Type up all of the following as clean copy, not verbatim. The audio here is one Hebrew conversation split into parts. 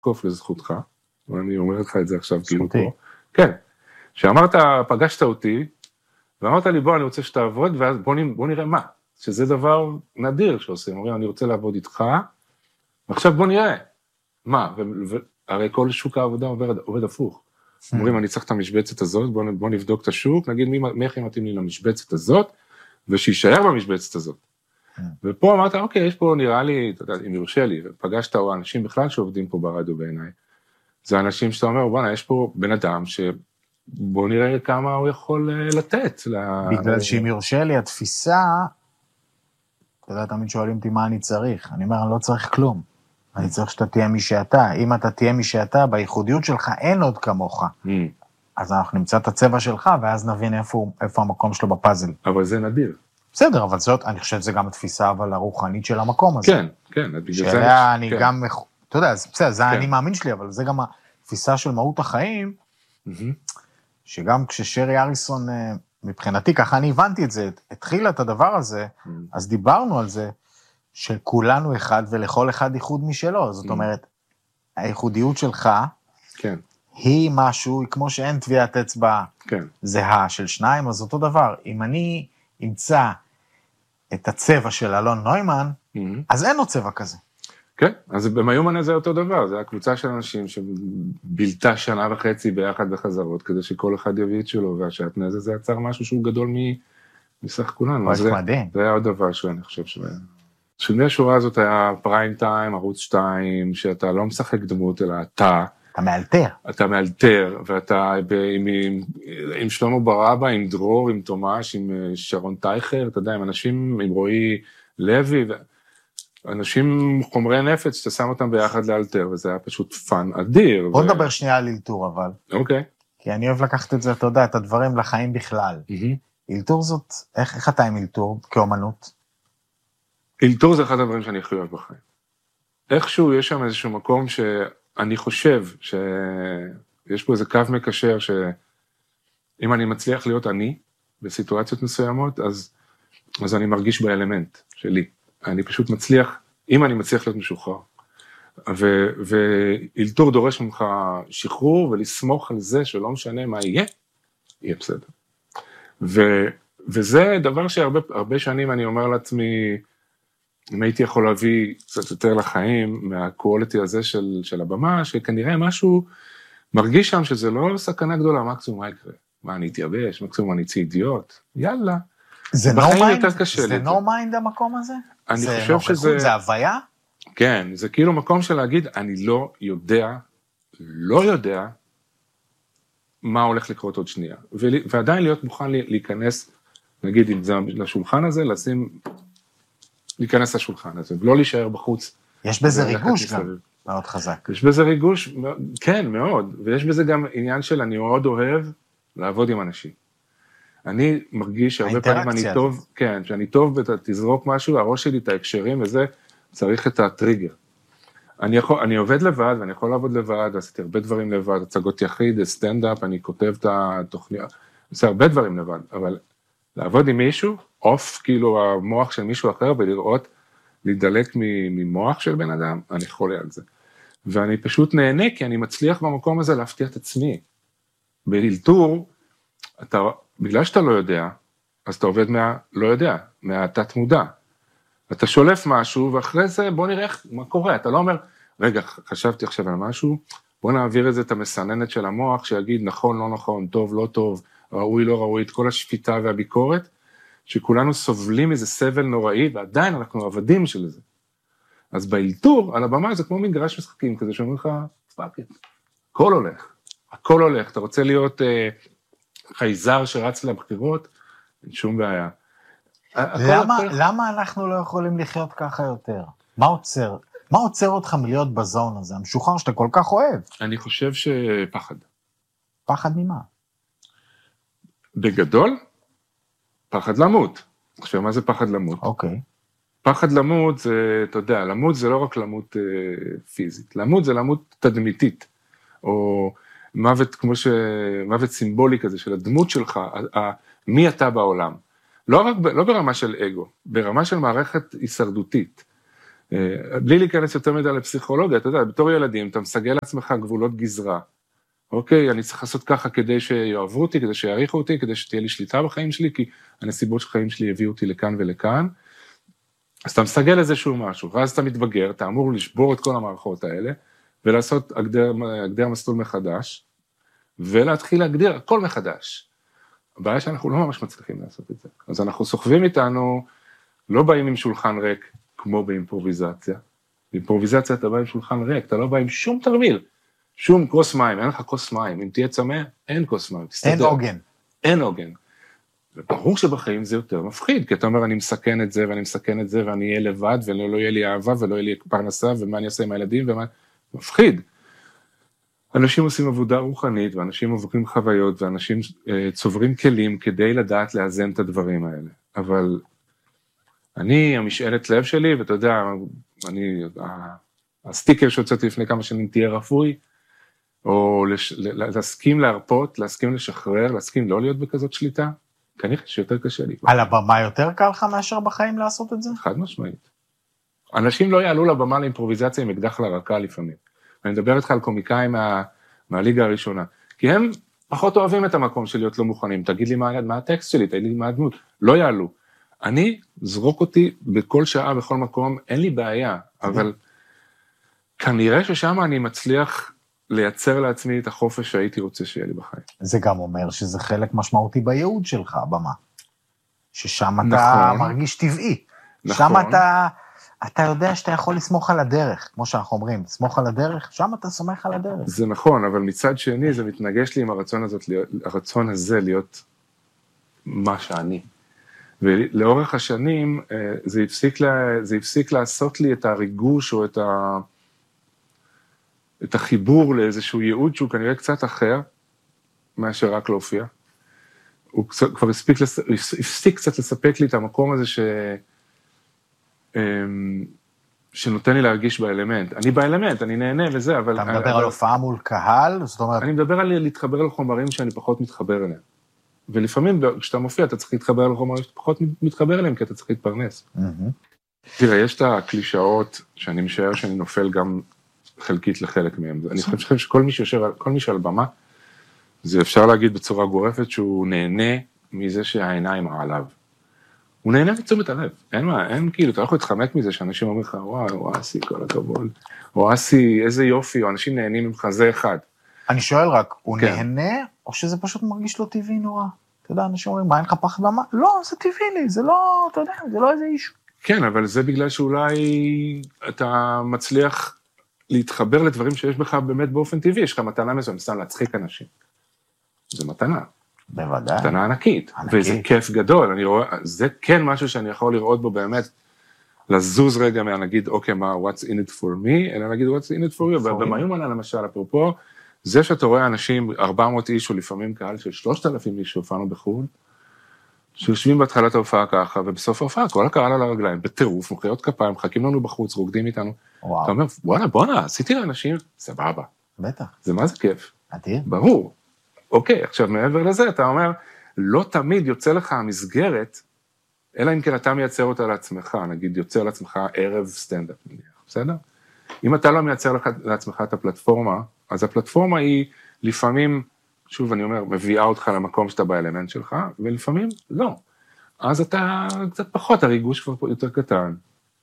קוף לזכותך, ואני אומר לך את זה עכשיו כאילו פה. כן, שאמרת, פגשת אותי, ואמרת לי, בוא, אני רוצה שתעבוד, ואז בוא נראה מה, שזה דבר נדיר שעושים, אומרים, אני רוצה לעבוד איתך, ועכשיו בוא נראה, מה, הרי כל שוק העבודה עובד הפוך, אומרים, אני צריך את המשבצת הזאת, בוא נבדוק את השוק, נגיד מי הכי מתאים לי למשבצת הזאת, ושישאר במשבצת הזאת. ופה אמרת, אוקיי, יש פה נראה לי, אתה יודע, אם יורשה לי, ופגשת או אנשים בכלל שעובדים פה ברדיו בעיניי, זה אנשים שאתה אומר, בוא'נה, יש פה בן אדם שבוא נראה כמה הוא יכול לתת. בגלל שאם יורשה לי, התפיסה, אתה יודע, תמיד שואלים אותי מה אני צריך, אני אומר, אני לא צריך כלום, אני צריך שאתה תהיה מי שאתה, אם אתה תהיה מי שאתה, בייחודיות שלך אין עוד כמוך, אז אנחנו נמצא את הצבע שלך, ואז נבין איפה המקום שלו בפאזל. אבל זה נדיר. בסדר, אבל זאת, אני חושב שזה גם התפיסה אבל הרוחנית של המקום הזה. כן, כן. שאלה אני גם, אתה יודע, בסדר, זה אני מאמין שלי, אבל זה גם התפיסה של מהות החיים, שגם כששרי אריסון, מבחינתי, ככה אני הבנתי את זה, התחילה את הדבר הזה, אז דיברנו על זה, שכולנו אחד ולכל אחד ייחוד משלו, זאת אומרת, הייחודיות שלך, היא משהו, כמו שאין טביעת אצבע זהה של שניים, אז אותו דבר, אם אני אמצא את הצבע של אלון נוימן, אז אין לו צבע כזה. כן, אז במיומן זה אותו דבר, זה הקבוצה של אנשים שבילתה שנה וחצי ביחד בחזרות, כדי שכל אחד יביא את שלו, והשעטנז הזה יצר משהו שהוא גדול מסך כולנו. זה היה עוד דבר שאני חושב שהיה. שני השורה הזאת היה פריים טיים, ערוץ 2, שאתה לא משחק דמות, אלא אתה מאלתר. אתה מאלתר, ואתה עם שלמה ברבא, עם דרור, עם תומש, עם שרון טייכר, אתה יודע, עם אנשים, עם רועי לוי, אנשים חומרי נפץ, שאתה שם אותם ביחד לאלתר, וזה היה פשוט פן אדיר. בוא נדבר שנייה על אלתור, אבל. אוקיי. כי אני אוהב לקחת את זה, אתה יודע, את הדברים לחיים בכלל. אלתור זאת, איך אתה עם אלתור כאומנות? אלתור זה אחד הדברים שאני הכי אוהב בחיים. איכשהו יש שם איזשהו מקום שאני חושב שיש פה איזה קו מקשר שאם אני מצליח להיות אני בסיטואציות מסוימות, אז אני מרגיש באלמנט שלי. אני פשוט מצליח, אם אני מצליח להיות משוחרר. ואלתור דורש ממך שחרור ולסמוך על זה שלא משנה מה יהיה בסדר. וזה דבר שהרבה שנים אני אומר לעצמי, אם הייתי יכול להביא קצת יותר לחיים מהקואליטי הזה של הבמה, שכנראה משהו מרגיש שם שזה לא סכנה גדולה, מקסימום מה יקרה? מה, אני אתייבש, מקסימום אני אצא אידיוט, יאללה. זה no mind המקום הזה? אני חושב שזה... זה הוויה? כן, זה כאילו מקום של להגיד, אני לא יודע מה הולך לקרות עוד שנייה, ועדיין להיות מוכן להיכנס, נגיד אם זה לשולחן הזה, להיכנס לשולחן הזה, ולא להישאר בחוץ. יש בזה ריגוש גם, מאוד חזק. יש בזה ריגוש, כן, מאוד, ויש בזה גם עניין של אני מאוד אוהב לעבוד עם אנשים. אני מרגיש שהרבה פעמים אני טוב, כן, שאני טוב ותזרוק משהו, הראש שלי את ההקשרים וזה, צריך את הטריגר. אני עובד לבד, ואני יכול לעבוד לבד, עשיתי הרבה דברים לבד, הצגות יחיד, סטנדאפ, אני כותב את התוכניות, עושה הרבה דברים לבד, אבל לעבוד עם מישהו, אוף, כאילו המוח של מישהו אחר, ולראות, להידלק ממוח של בן אדם, אני חולה על זה. ואני פשוט נהנה, כי אני מצליח במקום הזה להפתיע את עצמי. באלתור, בגלל שאתה לא יודע, אז אתה עובד לא יודע, מהתת מודע. אתה שולף משהו, ואחרי זה בוא נראה מה קורה. אתה לא אומר, רגע, חשבתי עכשיו על משהו, בוא נעביר את זה, את המסננת של המוח, שיגיד נכון, לא נכון, טוב, לא טוב, ראוי, לא ראוי, את כל השפיטה והביקורת, שכולנו סובלים איזה סבל נוראי, ועדיין אנחנו עבדים של זה. אז באלתור, על הבמה, זה כמו מגרש משחקים, כזה שאומרים לך, פאק את, הכל הולך, אתה רוצה להיות חייזר שרץ לבחירות, אין שום בעיה. למה אנחנו לא יכולים לחיות ככה יותר? מה עוצר אותך מלהיות בזון הזה, המשוחרר שאתה כל כך אוהב? אני חושב שפחד. פחד ממה? בגדול, פחד למות. עכשיו, מה זה פחד למות? אוקיי. פחד למות זה, אתה יודע, למות זה לא רק למות פיזית, למות זה למות תדמיתית, או מוות כמו מוות סימבולי כזה, של הדמות שלך, מי אתה בעולם. לא ברמה של אגו, ברמה של מערכת הישרדותית. בלי להיכנס יותר מדי לפסיכולוגיה, אתה יודע, בתור ילדים, אתה מסגל לעצמך גבולות גזרה, אוקיי, אני צריך לעשות ככה כדי שיאהבו אותי, כדי שיעריכו אותי, כדי שתהיה לי שליטה בחיים שלי, כי הנסיבות של חיים שלי הביאו אותי לכאן ולכאן, אז אתה מסגל איזשהו משהו, ואז אתה מתבגר, אתה אמור לשבור את כל המערכות האלה, ולעשות הגדר מסלול מחדש, ולהתחיל להגדיר הכל מחדש. הבעיה שאנחנו לא ממש מצליחים לעשות את זה. אז אנחנו סוחבים איתנו, לא באים עם שולחן ריק, כמו באימפרוביזציה. באימפרוביזציה אתה בא עם שולחן ריק, אתה לא בא עם שום תרמיל, שום כוס מים, אין לך כוס מים. אם תהיה צמא, אין כוס מים. תסתדר. אין עוגן. אין עוגן. וברור שבחיים זה יותר מפחיד, כי אתה אומר, אני מסכן את זה, ואני מסכן את זה, ואני אהיה לבד, ולא יהיה לי אהבה, ולא יהיה לי פרנסה, ומה אני אעשה עם הילדים, ומה... מפחיד. אנשים עושים עבודה רוחנית, ואנשים עוברים חוויות, ואנשים צוברים כלים כדי לדעת לאזן את הדברים האלה. אבל אני, המשאלת לב שלי, ואתה יודע, הסטיקר שהוצאתי לפני כמה שנים תהיה רפוי, או להסכים להרפות, להסכים לשחרר, להסכים לא להיות בכזאת שליטה, כנראה שיותר קשה לי. על הבמה יותר קל לך מאשר בחיים לעשות את זה? חד משמעית. אנשים לא יעלו לבמה לאימפרוביזציה עם אקדח לרקה לפעמים. אני מדבר איתך על קומיקאים מהליגה הראשונה, כי הם פחות אוהבים את המקום של להיות לא מוכנים, תגיד לי מה הטקסט שלי, תגיד לי מה הדמות, לא יעלו. אני, זרוק אותי בכל שעה, בכל מקום, אין לי בעיה, אבל כנראה ששם אני מצליח לייצר לעצמי את החופש שהייתי רוצה שיהיה לי בחיים. זה גם אומר שזה חלק משמעותי בייעוד שלך, הבמה. ששם אתה מרגיש טבעי. שם אתה יודע שאתה יכול לסמוך על הדרך, כמו שאנחנו אומרים, סמוך על הדרך, שם אתה סומך על הדרך. זה נכון, אבל מצד שני זה מתנגש לי עם הרצון הזה להיות מה שאני. ולאורך השנים זה הפסיק לעשות לי את הריגוש או את החיבור לאיזשהו ייעוד שהוא כנראה קצת אחר, מאשר רק להופיע. הוא כבר הפסיק קצת לספק לי את המקום הזה שנותן לי להרגיש באלמנט. אני באלמנט, אני נהנה וזה, אבל... אתה מדבר על הופעה מול קהל? זאת אומרת... אני מדבר על להתחבר לחומרים שאני פחות מתחבר אליהם. ולפעמים כשאתה מופיע, אתה צריך להתחבר לחומרים שאתה פחות מתחבר אליהם, כי אתה צריך להתפרנס. תראה, יש את הקלישאות שאני משער שאני נופל גם חלקית לחלק מהם. אני חושב שכל מי שיושב, כל מי שעל במה, זה אפשר להגיד בצורה גורפת שהוא נהנה מזה שהעיניים עליו. הוא נהנה מתשומת הלב, אין מה, אין כאילו, אתה לא יכול להתחמק מזה שאנשים אומרים לך, וואו, אסי, כל הכבוד, או אסי, איזה יופי, או אנשים נהנים ממך, זה אחד. אני שואל רק, הוא נהנה, או שזה פשוט מרגיש לו טבעי נורא? אתה יודע, אנשים אומרים, מה, אין לך פחד במה? לא, זה טבעי לי, זה לא, אתה יודע, זה לא איזה אישו. כן, אבל זה בגלל שאולי אתה מצליח להתחבר לדברים שיש בך באמת באופן טבעי, יש לך מתנה מסוים, סתם להצחיק אנשים. זה מתנה. בוודאי. מתנה ענקית, וזה כיף גדול, אני רואה, זה כן משהו שאני יכול לראות בו באמת, לזוז רגע מהנגיד, אוקיי, מה, what's in it for me, אלא נגיד, what's in it for you, ובמיומנה למשל, אפרופו, זה שאתה רואה אנשים, 400 איש, או לפעמים קהל של 3,000 איש שהופענו בחו"ל, שיושבים בהתחלת ההופעה ככה, ובסוף ההופעה, כל הקהל על הרגליים, בטירוף, מחיאות כפיים, מחכים לנו בחוץ, רוקדים איתנו, אתה אומר, וואלה, בואנה, עשיתי לאנשים, סבבה. בטח. זה מה זה כיף? אדיר. ברור. אוקיי, עכשיו מעבר לזה, אתה אומר, לא תמיד יוצא לך המסגרת, אלא אם כן אתה מייצר אותה לעצמך, נגיד, יוצר לעצמך ערב סטנדאפ, בסדר? אם אתה לא מייצר לעצמך את הפלטפורמה, אז הפלטפורמה היא לפעמים, שוב אני אומר, מביאה אותך למקום שאתה באלמנט שלך, ולפעמים לא. אז אתה קצת פחות, הריגוש כבר יותר קטן.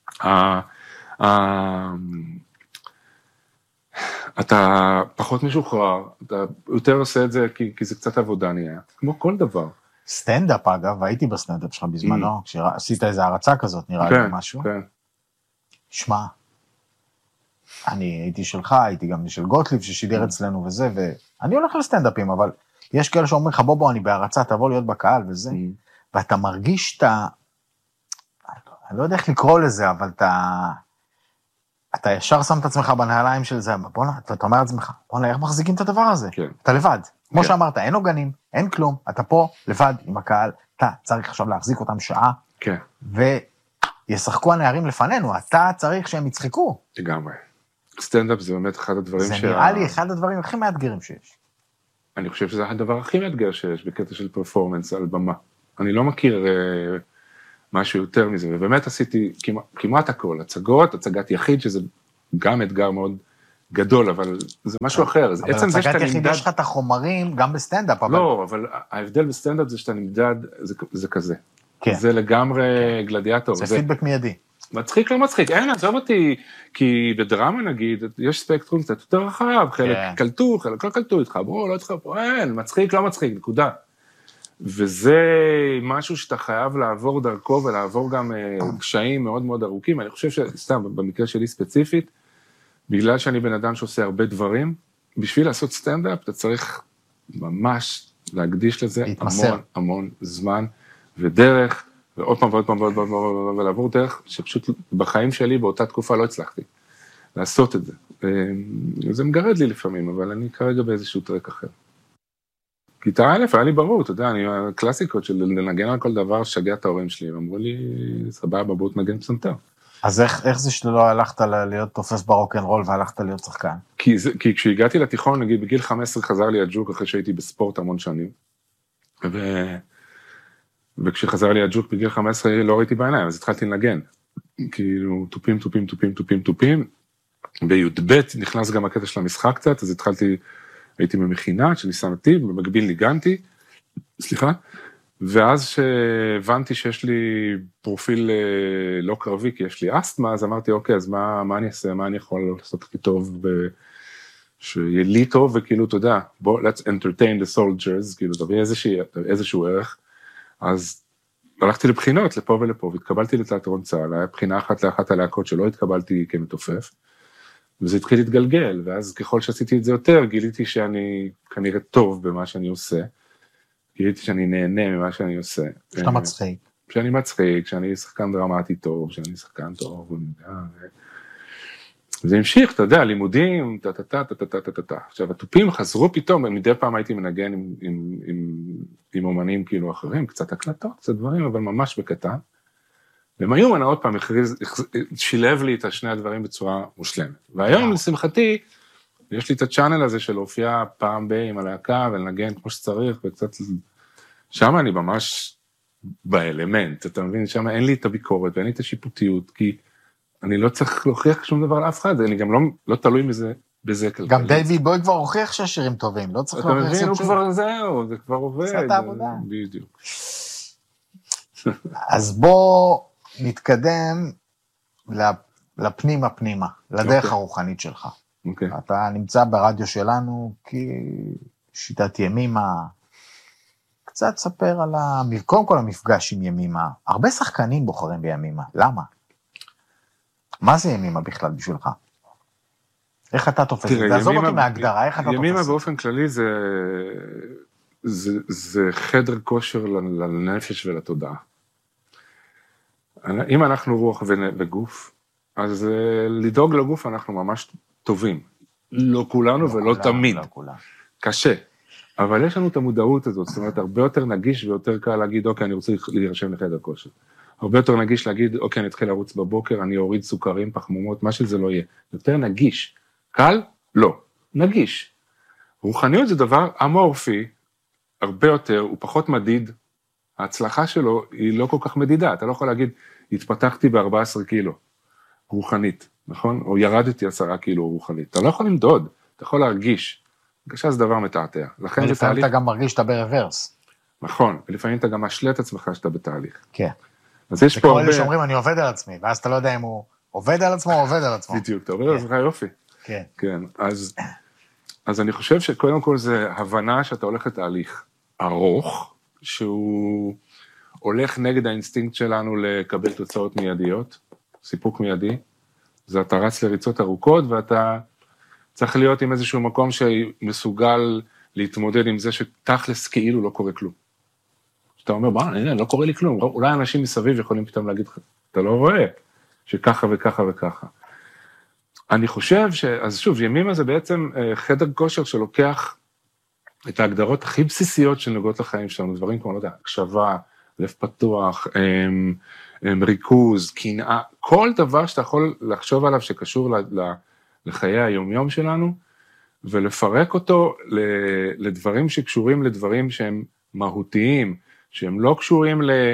אתה פחות משוחרר, אתה יותר עושה את זה כי זה קצת עבודה נהיה, כמו כל דבר. סטנדאפ אגב, הייתי בסטנדאפ שלך בזמנו, כשעשית איזו הרצאה כזאת, נראה לי משהו. כן. שמע, אני הייתי שלך, הייתי גם של גוטליב ששידר אצלנו וזה, ואני הולך לסטנדאפים, אבל יש כאלה שאומרים לך, בוא, אני בהרצאה, תבוא להיות בקהל וזה, ואתה מרגיש את אני לא יודע איך לקרוא לזה, אבל אתה ישר שם את עצמך בנעליים של זה, בוא'נה, אתה אומר לעצמך, בוא'נה, איך מחזיקים את הדבר הזה? כן. אתה לבד. כמו שאמרת, אין עוגנים, אין כלום, אתה פה לבד עם הקהל, אתה צריך עכשיו להחזיק אותם שעה, כן. וישחקו הנערים לפנינו, אתה צריך שהם יצחקו. לגמרי. סטנדאפ זה באמת אחד הדברים זה נראה לי אחד הדברים הכי מאתגרים שיש. אני חושב שזה הדבר הכי מאתגר שיש בקטע של פרפורמנס על במה. אני לא מכיר משהו יותר מזה, ובאמת עשיתי כמעט הכל, הצגת יחיד, שזה גם אתגר מאוד גדול, אבל זה משהו אחר. אבל הצגת יחיד יש לך את החומרים גם בסטנדאפ, אבל... לא, אבל ההבדל בסטנדאפ זה שאתה נמדד, זה כזה. זה לגמרי גלדיאטור. זה פידבק מיידי. מצחיק, לא מצחיק, אין, עזוב אותי, כי בדרמה נגיד, יש ספקטרום קצת יותר רחב, חלק קלטו, חלק לא קלטו, התחברו, לא התחברו, אין, מצחיק, לא מצחיק, נקודה. וזה משהו שאתה חייב לעבור דרכו, ולעבור גם קשיים מאוד מאוד ארוכים, אני חושב שסתם, במקרה שלי ספציפית, בגלל שאני בן אדם שעושה הרבה דברים, בשביל לעשות סטנדאפ, אתה צריך ממש להקדיש לזה המון המון זמן ודרך, ועוד פעם ועוד פעם ועוד פעם ולעבור דרך, שפשוט בחיים שלי באותה תקופה לא הצלחתי לעשות את זה. זה מגרד לי לפעמים, אבל אני כרגע באיזשהו טרק אחר. כיתה א', היה לי ברור, אתה יודע, הקלאסיקות של לנגן על כל דבר, שגע את ההורים שלי, אמרו לי, סבבה, בוא תנגן פסנתר. אז איך זה שלא הלכת להיות תופס ברוק'נ'רול והלכת להיות שחקן? כי כשהגעתי לתיכון, נגיד, בגיל 15 חזר לי הג'וק אחרי שהייתי בספורט המון שנים, וכשחזר לי הג'וק בגיל 15 לא ראיתי בעיניים, אז התחלתי לנגן. כאילו, טופים, טופים, טופים, טופים, טופים. בי"ב נכנס גם הקטע של המשחק קצת, אז הייתי במכינה, שניסה נתיב, במקביל ניגנתי, סליחה, ואז שהבנתי שיש לי פרופיל לא קרבי, כי יש לי אסתמה, אז אמרתי, אוקיי, אז מה אני אעשה, מה אני יכול לעשות הכי טוב, שיהיה לי טוב, וכאילו, אתה יודע, בוא, let's entertain the soldiers, כאילו, תביא איזשהו ערך, אז הלכתי לבחינות, לפה ולפה, והתקבלתי לתיאטרון צה"ל, היה בחינה אחת לאחת הלהקות שלא התקבלתי כמתופף, וזה התחיל להתגלגל, ואז ככל שעשיתי את זה יותר, גיליתי שאני כנראה טוב במה שאני עושה, גיליתי שאני נהנה ממה שאני עושה. שאתה מצחיק. שאני מצחיק, שאני שחקן דרמטי טוב, שאני שחקן טוב, וזה המשיך, אתה יודע, לימודים, עכשיו, הטופים חזרו פתאום, מדי פעם הייתי מנגן עם אומנים כאילו אחרים, קצת הקלטות, קצת דברים, אבל ממש בקטן. ומיום אני עוד פעם שילב לי את השני הדברים בצורה מושלמת. והיום, לשמחתי, יש לי את הצ'אנל הזה של להופיע פעם עם הלהקה ולנגן כמו שצריך, וקצת, שם אני ממש באלמנט, אתה מבין? שם אין לי את הביקורת ואין לי את השיפוטיות, כי אני לא צריך להוכיח שום דבר לאף אחד, אני גם לא תלוי בזה כלכלית. גם דיוויד בוי כבר הוכיח שהשירים טובים, לא צריך להוכיח שום. אתה מבין, הוא כבר זהו, זה כבר עובד. עושה את העבודה. בדיוק. אז בוא נתקדם לפנימה, לדרך הרוחנית שלך. אתה נמצא ברדיו שלנו, כי שיטת ימימה, קצת ספר על קודם כל המפגש עם ימימה. הרבה שחקנים בוחרים בימימה, למה? מה זה ימימה בכלל בשבילך? איך אתה תופס את זה? תעזוב אותי מההגדרה, איך אתה תופס את זה? ימימה באופן כללי זה חדר כושר לנפש ולתודעה. אם אנחנו רוח וגוף, אז לדאוג לגוף אנחנו ממש טובים. לא כולנו ולא תמיד. קשה. אבל יש לנו את המודעות הזאת, זאת אומרת, הרבה יותר נגיש ויותר קל להגיד, אוקיי, אני רוצה להירשם לחדר כושר. הרבה יותר נגיש להגיד, אוקיי, אני אתחיל לרוץ בבוקר, אני אוריד סוכרים, פחמומות, מה שזה לא יהיה. יותר נגיש. קל? לא. נגיש. רוחניות זה דבר אמורפי, הרבה יותר, הוא פחות מדיד. ההצלחה שלו היא לא כל כך מדידה. אתה לא יכול להגיד, התפתחתי ב-14 קילו, רוחנית, נכון? או ירדתי 10 קילו רוחנית. אתה לא יכול למדוד, אתה יכול להרגיש. הרגשה זה דבר מתעתע. ולפעמים אתה גם מרגיש שאתה ברוורס. נכון, ולפעמים אתה גם משלה את עצמך שאתה בתהליך. כן. אז יש פה הרבה... וכמו אלה שאומרים, אני עובד על עצמי, ואז אתה לא יודע אם הוא עובד על עצמו או עובד על עצמו. בדיוק, אתה עובד על עצמך יופי. כן. כן, אז אני חושב שקודם כל זה הבנה שאתה הולך לתהליך ארוך, שהוא הולך נגד האינסטינקט שלנו לקבל תוצאות מיידיות, סיפוק מיידי, זה אתה רץ לריצות ארוכות, ואתה צריך להיות עם איזשהו מקום שמסוגל להתמודד עם זה שתכלס כאילו לא קורה כלום. שאתה אומר, לא קורה לי כלום, אולי אנשים מסביב יכולים פתאום להגיד לך, אתה לא רואה שככה וככה וככה. אני חושב אז שוב, ימימה זה בעצם חדר כושר שלוקח את ההגדרות הכי בסיסיות שנוגעות לחיים שלנו, דברים כמו, לא יודע, הקשבה, לב פתוח, ריכוז, קנאה, כל דבר שאתה יכול לחשוב עליו שקשור לחיי היומיום שלנו, ולפרק אותו לדברים שקשורים לדברים שהם מהותיים, שהם לא קשורים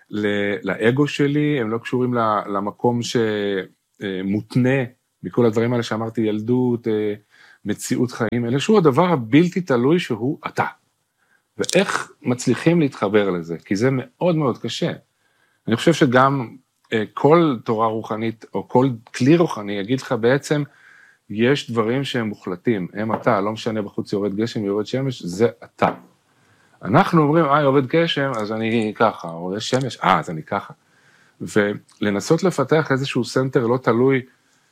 לאגו שלי, הם לא קשורים למקום שמותנה מכל הדברים האלה שאמרתי, ילדות, מציאות חיים, אלא שהוא הדבר הבלתי תלוי שהוא אתה. ואיך מצליחים להתחבר לזה, כי זה מאוד מאוד קשה. אני חושב שגם כל תורה רוחנית, או כל כלי רוחני, יגיד לך בעצם, יש דברים שהם מוחלטים, הם אתה, לא משנה בחוץ יורד גשם, יורד שמש, זה אתה. אנחנו אומרים, יורד גשם, אז אני ככה, או יש שמש, אז אני ככה. ולנסות לפתח איזשהו סנטר לא תלוי,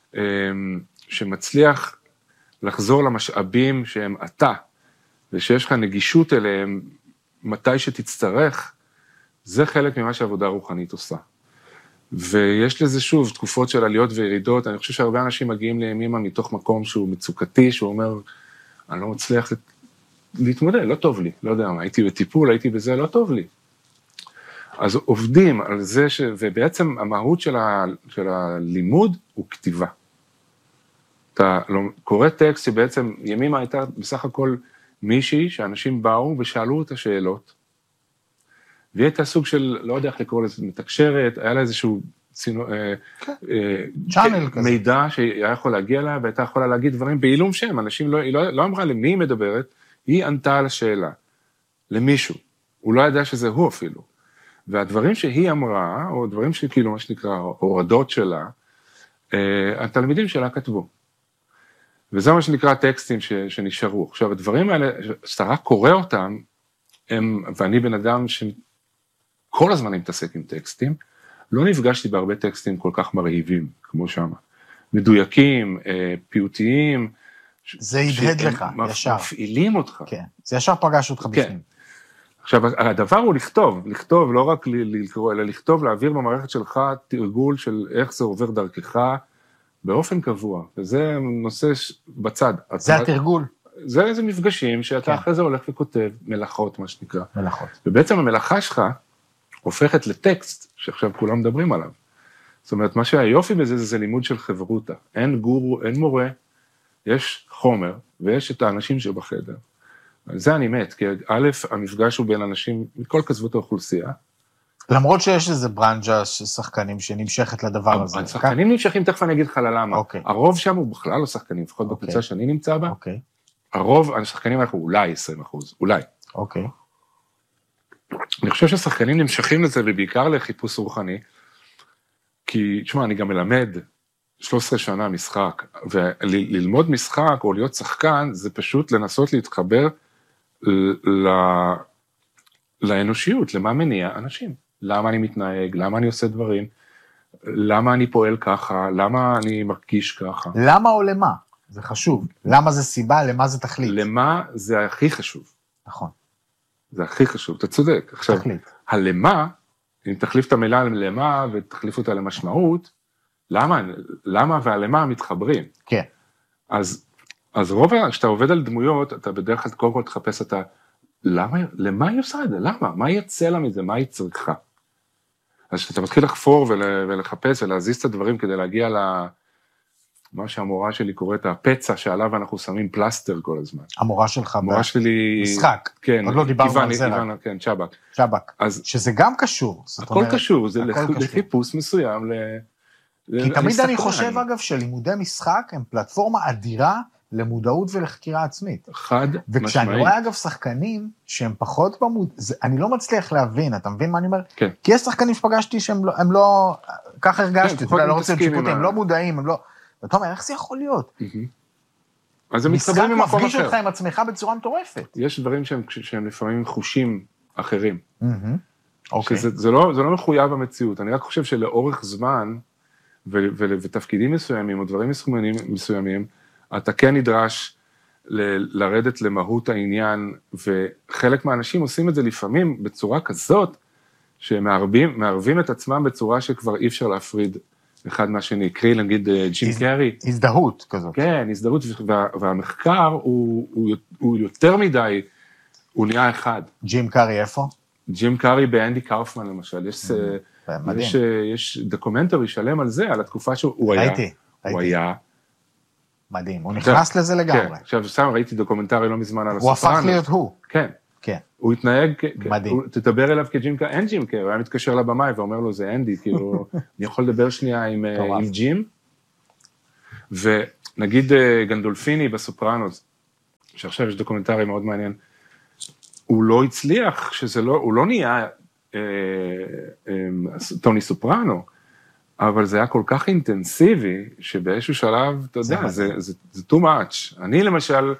שמצליח לחזור למשאבים שהם אתה, ושיש לך נגישות אליהם מתי שתצטרך, זה חלק ממה שהעבודה הרוחנית עושה. ויש לזה שוב תקופות של עליות וירידות, אני חושב שהרבה אנשים מגיעים לימימה מתוך מקום שהוא מצוקתי, שהוא אומר, אני לא מצליח להתמודד, לא טוב לי, לא יודע מה, הייתי בטיפול, הייתי בזה, לא טוב לי. אז עובדים על זה, ובעצם המהות של הלימוד הוא כתיבה. אתה קורא טקסט שבעצם ימימה הייתה בסך הכל מישהי שאנשים באו ושאלו את השאלות, והיא הייתה סוג של, לא יודע איך לקרוא לזה, מתקשרת, היה לה איזשהו מידע שהיה יכול להגיע לה, והייתה יכולה להגיד דברים בעילום שם, אנשים היא לא אמרה למי היא מדברת, היא ענתה על השאלה, למישהו, הוא לא ידע שזה הוא אפילו, והדברים שהיא אמרה, או דברים שכאילו מה שנקרא, הורדות שלה, התלמידים שלה כתבו. וזה מה שנקרא טקסטים שנשארו. עכשיו, הדברים האלה, שאתה רק קורא אותם, ואני בן אדם שכל הזמן אני מתעסק עם טקסטים, לא נפגשתי בהרבה טקסטים כל כך מרהיבים, כמו שם. מדויקים, פיוטיים. זה ידהד לך, ישר. מפעילים אותך. כן, זה ישר פגש אותך בפנים. עכשיו, הדבר הוא לכתוב, לא רק לקרוא, אלא לכתוב, להעביר במערכת שלך תרגול של איך זה עובר דרכך, באופן קבוע, וזה נושא בצד. זה התרגול. זה איזה מפגשים שאתה אחרי זה הולך וכותב, מלאכות, מה שנקרא. מלאכות. ובעצם המלאכה שלך הופכת לטקסט, שעכשיו כולם מדברים עליו. זאת אומרת, מה שהיופי בזה זה לימוד של חברותה. אין גורו, אין מורה, יש חומר, ויש את האנשים שבחדר. על זה אני מת, כי א', המפגש הוא בין אנשים מכל קצוות האוכלוסייה, למרות שיש איזה ברנג'ה של שחקנים שנמשכת לדבר הזה. השחקנים נמשכים, תכף אני אגיד לך ללמה. הרוב שם הוא בכלל לא שחקנים, לפחות בקבוצה שאני נמצא בה. הרוב, השחקנים אנחנו אולי 20%, אולי. אוקיי. אני חושב שהשחקנים נמשכים לזה, ובעיקר לחיפוש רוחני, כי, תשמע, אני גם מלמד 13 שנה משחק, וללמוד משחק או להיות שחקן, זה פשוט לנסות להתחבר לאנושיות, למה מניע אנשים. למה אני מתנהג, למה אני עושה דברים, למה אני פועל ככה, למה אני מרגיש ככה. למה או למה? זה חשוב. למה זה סיבה, למה זה תכלית? למה זה הכי חשוב. נכון. זה הכי חשוב, אתה צודק. עכשיו, הלמה, אם תחליף את המילה למה ותחליף אותה למשמעות, למה והלמה מתחברים. כן. אז רוב, כשאתה עובד על דמויות, אתה בדרך כלל קודם כל תחפש את למה היא עושה את זה? למה? מה יצא לה מזה? מה היא צריכה? אז כשאתה מתחיל לחפור ולחפש ולהזיז את הדברים כדי להגיע מה שהמורה שלי קוראת, הפצע שעליו אנחנו שמים פלסטר כל הזמן. המורה שלך. המורה שלי. משחק. כן. עוד לא דיברנו על זה. כן, צ'אבק. צ'אבק. שזה גם קשור. הכל קשור, זה לחיפוש מסוים. כי תמיד אני חושב אגב שלימודי משחק הם פלטפורמה אדירה למודעות ולחקירה עצמית. חד משמעית. וכשאני רואה אגב שחקנים שהם פחות אני לא מצליח להבין, אתה מבין מה אני אומר? כן. כי יש שחקנים שפגשתי שהם לא, ככה הרגשתי, לא רוצה לשיפוטים, הם לא מודעים, הם לא, ואתה אומר, איך זה יכול להיות? אז זה מתחבר ממקום אחר. משחק מפגיש אותך עם עצמך בצורה מטורפת. יש דברים שהם לפעמים חושים אחרים. אוקיי. זה לא מחויב במציאות, אני רק חושב שלאורך זמן, ותפקידים מסוימים, או דברים מסוימים, אתה כן נדרש לרדת למהות העניין, וחלק מהאנשים עושים את זה לפעמים בצורה כזאת, שמערבים את עצמם בצורה שכבר אי אפשר להפריד אחד מהשני. קרי, נגיד ג'ים קרי. הזדהות כזאת. כן, הזדהות, והמחקר הוא יותר מדי, הוא נהיה אחד. ג'ים קרי איפה? ג'ים קרי באנדי קאופמן למשל, יש דוקומנטרי שלם על זה, על התקופה שהוא היה. הוא היה. מדהים, הוא נכנס לזה לגמרי. כן, עכשיו סתם ראיתי דוקומנטרי לא מזמן על הסופרנוס. הוא הפך להיות הוא. כן, כן. הוא התנהג, מדהים. תדבר אליו כג'ים קארי, אין ג'ים קארי, הוא היה מתקשר לבמאי ואומר לו, זה אנדי, כאילו, אני יכול לדבר שנייה עם ג'ים, ונגיד גנדולפיני בסופרנוס, שעכשיו יש דוקומנטרי מאוד מעניין, הוא לא הצליח, הוא לא נהיה טוני סופרנו, אבל זה היה כל כך אינטנסיבי, שבאיזשהו שלב, אתה יודע, זה too much. אני למשל,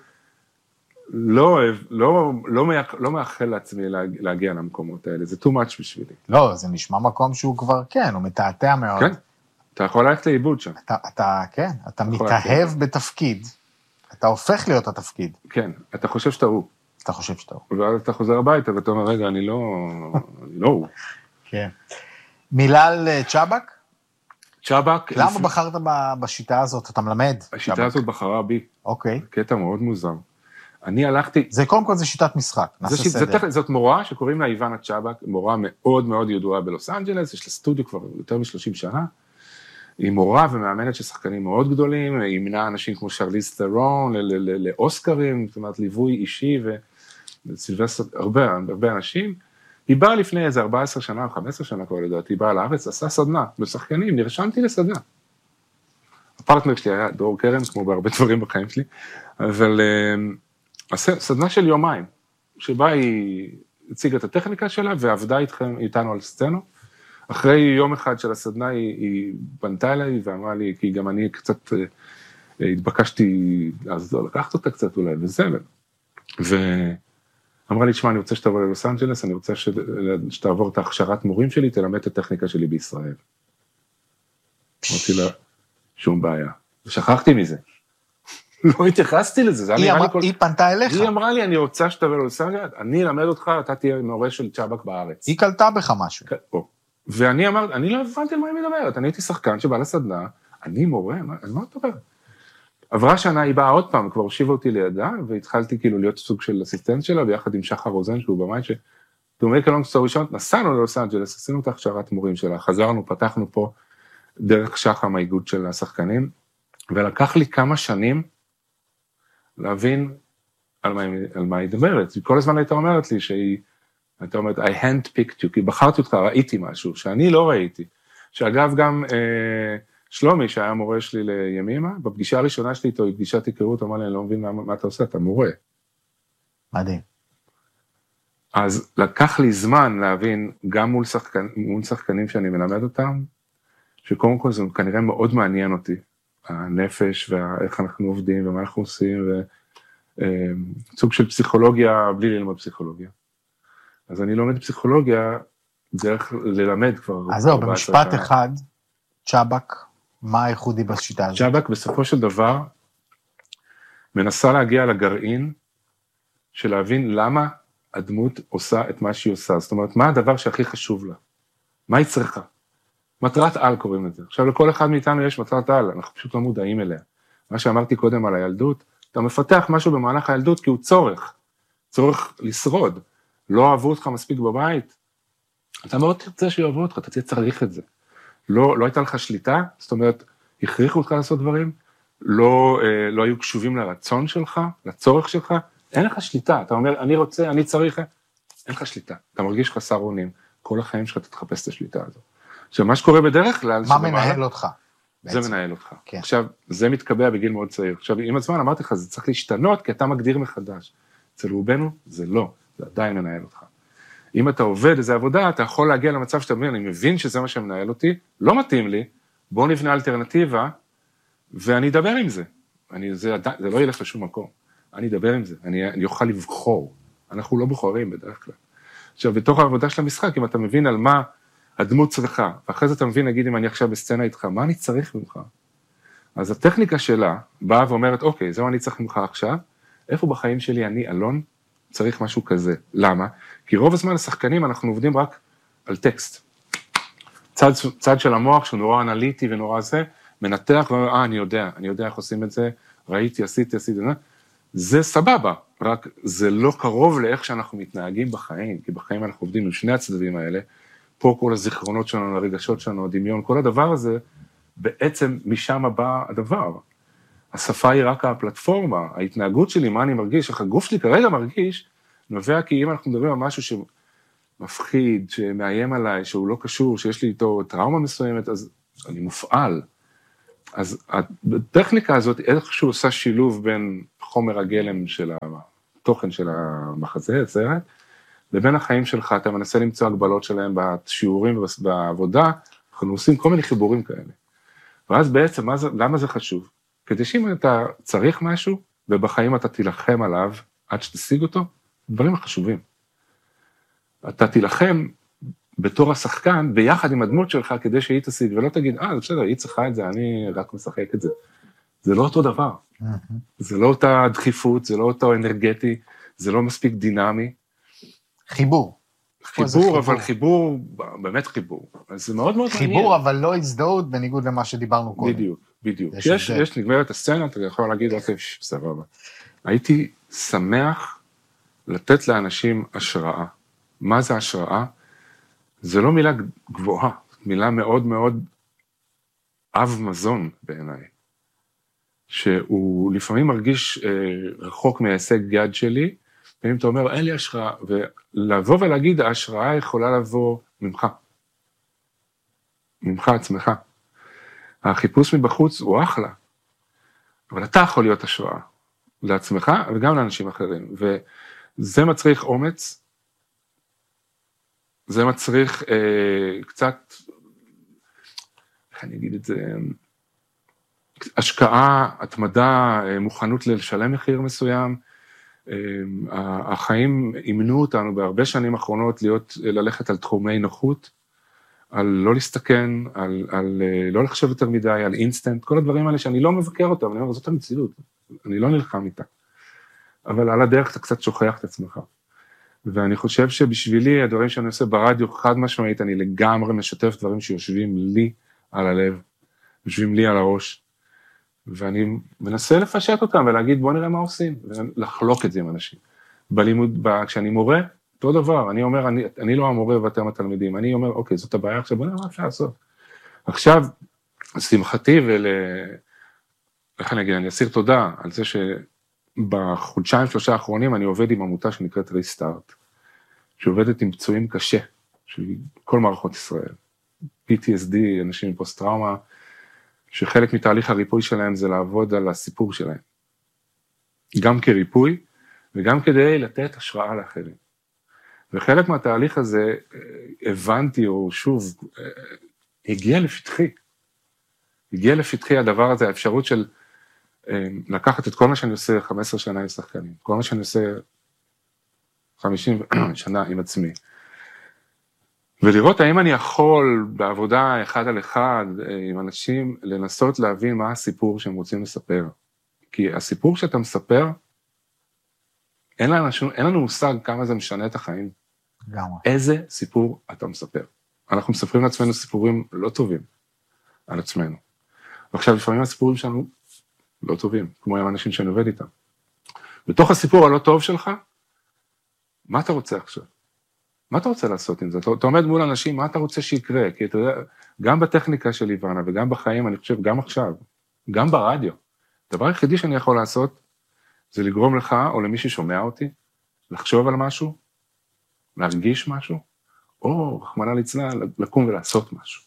לא מאחל לעצמי להגיע למקומות האלה, זה too much בשבילי. לא, זה נשמע מקום שהוא כבר, כן, הוא מתעתע מאוד. כן, אתה יכול ללכת לאיבוד שם. כן, אתה מתאהב בתפקיד, אתה הופך להיות התפקיד. כן, אתה חושב שאתה הוא. אתה חושב שאתה הוא. ואז אתה חוזר הביתה ואתה אומר, רגע, אני לא הוא. כן. מילה על צ'אבק? צ'אבק. למה בחרת בשיטה הזאת? אתה מלמד? השיטה הזאת בחרה בי. אוקיי. קטע מאוד מוזר. אני הלכתי... זה קודם כל זה שיטת משחק, נעשה סדר. זאת מורה שקוראים לה איוונה צ'אבק, מורה מאוד מאוד ידועה בלוס אנג'לס, יש לה סטודיו כבר יותר מ-30 שנה. היא מורה ומאמנת של שחקנים מאוד גדולים, היא מנה אנשים כמו שרליז ת'רון לאוסקרים, זאת אומרת ליווי אישי וסילבסטר, הרבה אנשים. היא באה לפני איזה 14 שנה או 15 שנה כבר לדעתי, היא באה לארץ, עשה סדנה בשחקנים, נרשמתי לסדנה. הפרטנר שלי היה דרור קרן, כמו בהרבה דברים בחיים שלי, אבל סדנה של יומיים, שבה היא הציגה את הטכניקה שלה ועבדה איתנו על סצנו. אחרי יום אחד של הסדנה היא פנתה אליי ואמרה לי, כי גם אני קצת התבקשתי לעזור, לקחת אותה קצת אולי וזה, ואמרה לי, תשמע, אני רוצה שתעבור ללוס אנג'לס, אני רוצה שתעבור את ההכשרת מורים שלי, תלמד את הטכניקה שלי בישראל. אמרתי לה, שום בעיה. ושכחתי מזה. לא התייחסתי לזה, היא פנתה אליך. היא אמרה לי, אני רוצה שתעבור ללוס אנג'לס, אני אלמד אותך, אתה תהיה מורה של צ'אבק בארץ. היא קלטה בך משהו. ואני אמרתי, אני לא הבנתי על מה היא מדברת, אני הייתי שחקן שבא לסדנה, אני מורה, על מה את מדברת? עברה שנה, היא באה עוד פעם, כבר הושיבה אותי לידה, והתחלתי כאילו להיות סוג של אסיסטנט שלה, ביחד עם שחר רוזן, שהוא במאי, to make a long story short, נסענו ללוס אנג'לס, עשינו את הכשרת מורים שלה, חזרנו, פתחנו פה דרך שחר מהאיגוד של השחקנים, ולקח לי כמה שנים להבין על מה היא מדברת. כל הזמן הייתה אומרת לי שהיא, הייתה אומרת, I handpicked you, כי בחרתי אותך, ראיתי משהו, שאני לא ראיתי. שאגב, גם שלומי, שהיה מורה שלי לימימה, בפגישה הראשונה שלי איתו, היא פגישת היכרות, אמר לי, אני לא מבין מה אתה עושה, אתה מורה. מדהים. אז לקח לי זמן להבין, גם מול שחקנים שאני מלמד אותם, שקודם כל זה כנראה מאוד מעניין אותי, הנפש ואיך אנחנו עובדים ומה אנחנו עושים, וסוג של פסיכולוגיה בלי ללמוד פסיכולוגיה. אז אני לומד פסיכולוגיה דרך ללמד כבר. אז זהו, במשפט אחד, צ'אבק, מה הייחודי בשיטה הזאת? צ'אבק בסופו של דבר, מנסה להגיע לגרעין, של להבין למה הדמות עושה את מה שהיא עושה. זאת אומרת, מה הדבר שהכי חשוב לה? מה היא צריכה? מטרת על קוראים לזה. עכשיו, לכל אחד מאיתנו יש מטרת על, אנחנו פשוט לא מודעים אליה. מה שאמרתי קודם על הילדות, אתה מפתח משהו במהלך הילדות, כי הוא צורך לשרוד. לא אהבו אותך מספיק בבית, אתה מאוד תרצה שיאהבו אותך, אתה צריך את זה. לא הייתה לך שליטה, זאת אומרת, הכריחו אותך לעשות דברים, לא היו קשובים לרצון שלך, לצורך שלך, אין לך שליטה, אתה אומר, אני רוצה, אני צריך, אין לך שליטה, אתה מרגיש חסר אונים, כל החיים שלך אתה תחפש את השליטה הזו. עכשיו, מה שקורה בדרך כלל... מה מנהל אותך? זה מנהל אותך. עכשיו, זה מתקבע בגיל מאוד צעיר. עכשיו, עם הזמן אמרתי לך, זה צריך להשתנות, כי אתה מגדיר מחדש. אצל רובנו, זה לא, זה עדיין מנהל אותך. אם אתה עובד איזו עבודה, אתה יכול להגיע למצב שאתה מבין, אני מבין שזה מה שמנהל אותי, לא מתאים לי, בוא נבנה אלטרנטיבה, ואני אדבר עם זה. זה לא ילך לשום מקום. אני אדבר עם זה, אני אוכל לבחור. אנחנו לא בוחרים בדרך כלל. עכשיו, בתוך העבודה של המשחק, אם אתה מבין על מה הדמות צריכה, ואחרי זה אתה מבין, נגיד, אם אני עכשיו בסצנה איתך, מה אני צריך ממך? אז הטכניקה שלה באה ואומרת, אוקיי, זהו אני צריך ממך עכשיו, איפה בחיים שלי אני, אלון, צריך משהו כזה. למה? כי רוב הזמן השחקנים אנחנו עובדים רק על טקסט. צד של המוח שהוא נורא אנליטי ונורא זה, מנתח ואומר, אני יודע איך עושים את זה, ראיתי, עשיתי, זה סבבה, רק זה לא קרוב לאיך שאנחנו מתנהגים בחיים, כי בחיים אנחנו עובדים עם שני הצדדים האלה, פה כל הזיכרונות שלנו, הרגשות שלנו, הדמיון, כל הדבר הזה, בעצם משם בא הדבר. השפה היא רק הפלטפורמה, ההתנהגות שלי, מה אני מרגיש, איך הגוף שלי כרגע מרגיש, נובע כי אם אנחנו מדברים על משהו שמפחיד, שמאיים עליי, שהוא לא קשור, שיש לי איתו טראומה מסוימת, אז אני מופעל. אז הטכניקה הזאת איכשהו עושה שילוב בין חומר הגלם של התוכן של המחזה, הסרט, לבין החיים שלך, אתה מנסה למצוא הגבלות שלהם בשיעורים ובעבודה, אנחנו עושים כל מיני חיבורים כאלה. ואז בעצם, למה זה חשוב? כדי שאם אתה צריך משהו, ובחיים אתה תילחם עליו, עד שתשיג אותו, דברים החשובים. אתה תילחם בתור השחקן, ביחד עם הדמות שלך, כדי שהיא תשיג, ולא תגיד, זה בסדר, היא צריכה את זה, אני רק משחק את זה. זה לא אותו דבר. זה לא אותה דחיפות, זה לא אותו אנרגטי, זה לא מספיק דינמי. חיבור. אבל חיבור, באמת חיבור. אז זה מאוד מאוד מעניין. חיבור, אבל לא הזדהות, בניגוד למה שדיברנו קודם. בדיוק. יש נגמרת הסצנה, אתה יכול להגיד, סבבה. הייתי שמח לתת לאנשים השראה. מה זה השראה? זה לא מילה גבוהה, מילה מאוד מאוד אב מזון בעיניי, שהוא לפעמים מרגיש רחוק מההישג יד שלי, ואם אתה אומר, אין לי השראה, ולבוא ולהגיד, ההשראה יכולה לבוא ממך עצמך. החיפוש מבחוץ הוא אחלה, אבל אתה יכול להיות השראה לעצמך וגם לאנשים אחרים, וזה מצריך אומץ, זה מצריך קצת, איך אני אגיד את זה, השקעה, התמדה, מוכנות לשלם מחיר מסוים, החיים אימנו אותנו בהרבה שנים האחרונות ללכת על תחומי נוחות, על לא להסתכן, על לא לחשב יותר מדי, על אינסטנט, כל הדברים האלה שאני לא מבקר אותם, אני אומר, זאת המציאות, אני לא נלחם איתה, אבל על הדרך אתה קצת שוכח את עצמך. ואני חושב שבשבילי, הדברים שאני עושה ברדיו חד משמעית, אני לגמרי משתף דברים שיושבים לי על הלב, יושבים לי על הראש, ואני מנסה לפשט אותם ולהגיד, בוא נראה מה עושים, ולחלוק את זה עם אנשים. בלימוד, כשאני מורה, אותו דבר, אני אומר, אני לא המורה ואתם התלמידים, אני אומר, אוקיי, זאת הבעיה עכשיו, בוא נראה מה אפשר לעשות. עכשיו, שמחתי איך אני אגיד, אני אסיר תודה על זה בחודשיים, 3 האחרונים, אני עובד עם עמותה שנקראת ריסטארט, שעובדת עם פצועים קשה, של כל מערכות ישראל. PTSD, אנשים עם פוסט-טראומה, שחלק מתהליך הריפוי שלהם זה לעבוד על הסיפור שלהם. גם כריפוי, וגם כדי לתת השראה לאחרים. וחלק מהתהליך הזה, הבנתי, או שוב, הגיע לפתחי הדבר הזה, האפשרות של לקחת את כל מה שאני עושה 15 שנה עם שחקנים, כל מה שאני עושה 50 שנה עם עצמי, ולראות האם אני יכול בעבודה אחד על אחד עם אנשים לנסות להבין מה הסיפור שהם רוצים לספר. כי הסיפור שאתה מספר, אין לנו מושג כמה זה משנה את החיים. איזה סיפור אתה מספר. אנחנו מספרים לעצמנו סיפורים לא טובים על עצמנו. ועכשיו לפעמים הסיפורים שלנו לא טובים, כמו עם האנשים שאני עובד איתם. בתוך הסיפור הלא טוב שלך, מה אתה רוצה עכשיו? מה אתה רוצה לעשות עם זה? אתה עומד מול אנשים, מה אתה רוצה שיקרה? כי אתה יודע, גם בטכניקה של איוונה וגם בחיים, אני חושב, גם עכשיו, גם ברדיו, הדבר היחידי שאני יכול לעשות, זה לגרום לך או למי ששומע אותי, לחשוב על משהו, להרגיש משהו, או רחמנא ליצלן, לקום ולעשות משהו.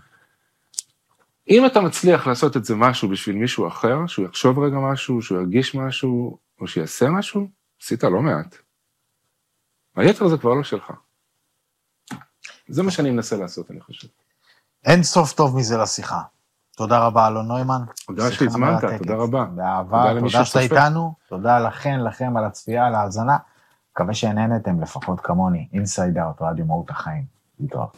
אם אתה מצליח לעשות את זה משהו בשביל מישהו אחר, שהוא יחשוב רגע משהו, שהוא ירגיש משהו, או שיעשה משהו, עשית לא מעט. היתר זה כבר לא שלך. זה מה שאני מנסה לעשות, אני חושב. אין סוף טוב מזה לשיחה. תודה רבה, אלון נוימן. תודה שהזמנת, תודה רבה. באהבה, תודה שאתה איתנו, תודה לכם על הצפייה, על ההאזנה. מקווה שנהנתם לפחות כמוני, אינסייד אאוט, רדיו מהות החיים. להתראות.